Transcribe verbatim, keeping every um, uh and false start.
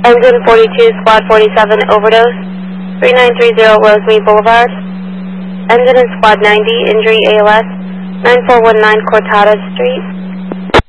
Engine forty-two, Squad forty-seven, overdose. three nine three zero Rosemead Boulevard. Engine in Squad ninety, injury A L S. nine four one nine Cortada Street.